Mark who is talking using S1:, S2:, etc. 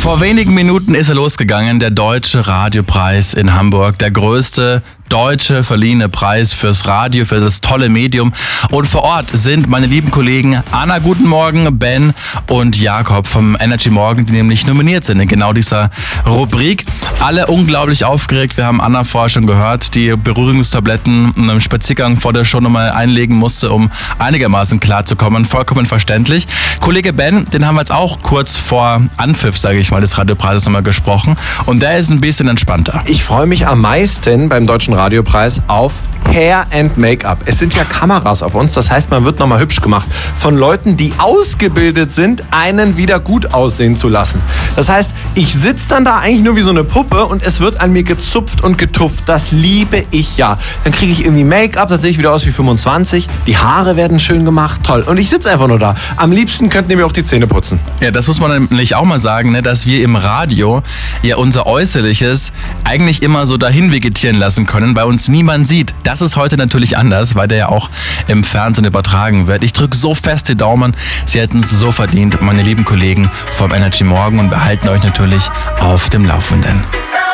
S1: Vor wenigen Minuten ist er losgegangen, der Deutsche Radiopreis in Hamburg, der größte deutsche verliehene Preis fürs Radio, für das tolle Medium. Und vor Ort sind meine lieben Kollegen Anna, guten Morgen, Ben und Jakob vom Energy Morgen, die nämlich nominiert sind in genau dieser Rubrik. Alle unglaublich aufgeregt. Wir haben Anna vorher schon gehört, die Beruhigungstabletten einem Spaziergang vor der Show nochmal einlegen musste, um einigermaßen klarzukommen. Vollkommen verständlich. Kollege Ben, den haben wir jetzt auch kurz vor Anpfiff, sage ich mal, des Radiopreises nochmal gesprochen. Und der ist ein bisschen entspannter.
S2: Ich freue mich am meisten beim Deutschen Radiopreis auf Hair and Make-up. Es sind ja Kameras auf uns, das heißt, man wird nochmal hübsch gemacht. Von Leuten, die ausgebildet sind, einen wieder gut aussehen zu lassen. Das heißt, ich sitze dann da eigentlich nur wie so eine Puppe und es wird an mir gezupft und getupft. Das liebe ich ja. Dann kriege ich irgendwie Make-up, dann sehe ich wieder aus wie 25. Die Haare werden schön gemacht, toll. Und ich sitze einfach nur da. Am liebsten könnten die mir auch die Zähne putzen.
S1: Ja, das muss man nämlich auch mal sagen, ne, dass wir im Radio ja unser Äußerliches eigentlich immer so dahin vegetieren lassen können, weil uns niemand sieht. Das ist heute natürlich anders, weil der ja auch im Fernsehen übertragen wird. Ich drücke so fest die Daumen, Sie hätten es so verdient, meine lieben Kollegen vom Energy Morgen, und wir halten euch natürlich auf dem Laufenden.